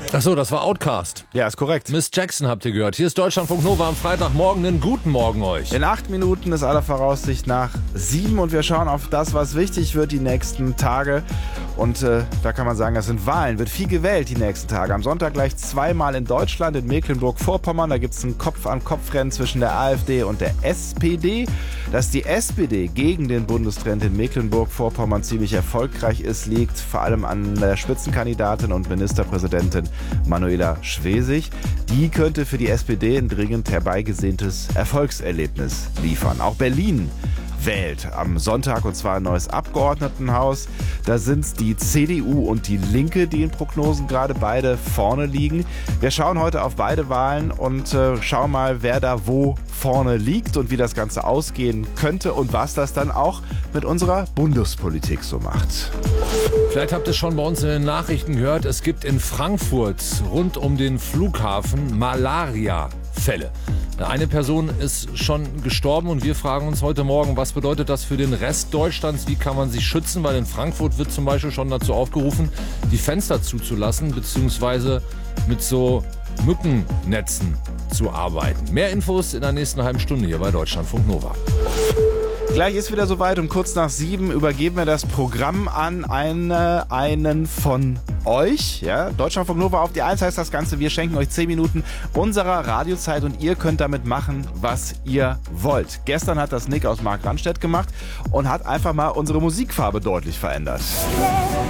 Achso, das war Outcast. Ja, ist korrekt. Miss Jackson habt ihr gehört. Hier ist Deutschlandfunk Nova am Freitagmorgen. Einen guten Morgen euch. In 8 Minuten ist aller Voraussicht nach 7 und wir schauen auf das, was wichtig wird die nächsten Tage. Und da kann man sagen, das sind Wahlen. Wird viel gewählt die nächsten Tage. Am Sonntag gleich zweimal in Deutschland, in Mecklenburg-Vorpommern. Da gibt es ein Kopf-an-Kopf-Rennen zwischen der AfD und der SPD. Dass die SPD gegen den Bundestrend in Mecklenburg-Vorpommern ziemlich erfolgreich ist, liegt vor allem an der Spitzenkandidatin und Ministerpräsidentin Manuela Schwesig. Die könnte für die SPD ein dringend herbeigesehntes Erfolgserlebnis liefern. Auch Berlin wählt am Sonntag, und zwar ein neues Abgeordnetenhaus. Da sind es die CDU und die Linke, die in Prognosen gerade beide vorne liegen. Wir schauen heute auf beide Wahlen und schauen mal, wer da wo vorne liegt und wie das Ganze ausgehen könnte und was das dann auch mit unserer Bundespolitik so macht. Vielleicht habt ihr schon bei uns in den Nachrichten gehört, es gibt in Frankfurt rund um den Flughafen Malaria-Fälle. Eine Person ist schon gestorben und wir fragen uns heute Morgen, was bedeutet das für den Rest Deutschlands? Wie kann man sich schützen? Weil in Frankfurt wird zum Beispiel schon dazu aufgerufen, die Fenster zuzulassen, beziehungsweise mit so Mückennetzen zu arbeiten. Mehr Infos in der nächsten halben Stunde hier bei Deutschlandfunk Nova. Gleich ist wieder soweit. Um kurz nach 7 übergeben wir das Programm an einen von euch. Ja? Deutschlandfunk Nova auf die 1 heißt das Ganze. Wir schenken euch 10 Minuten unserer Radiozeit und ihr könnt damit machen, was ihr wollt. Gestern hat das Nick aus Markranstädt gemacht und hat einfach mal unsere Musikfarbe deutlich verändert.